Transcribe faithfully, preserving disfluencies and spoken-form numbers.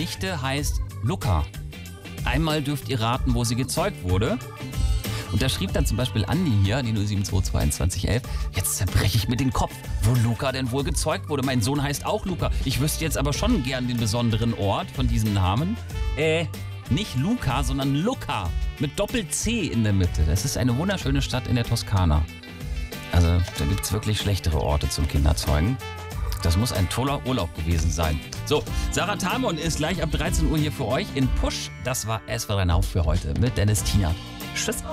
Nichte heißt Luca. Einmal dürft ihr raten, wo sie gezeugt wurde. Und da schrieb dann zum Beispiel Andi hier, die null sieben zwei zwei einundzwanzig elf, jetzt zerbreche ich mir den Kopf, wo Luca denn wohl gezeugt wurde. Mein Sohn heißt auch Luca. Ich wüsste jetzt aber schon gern den besonderen Ort von diesem Namen. Äh, nicht Luca, sondern Lucca mit Doppel-C in der Mitte. Das ist eine wunderschöne Stadt in der Toskana. Also da gibt es wirklich schlechtere Orte zum Kinderzeugen. Das muss ein toller Urlaub gewesen sein. So, Sarah Tamon ist gleich ab dreizehn Uhr hier für euch in Push. Das war S V R Now für heute mit Dennis Tienert. Tschüss.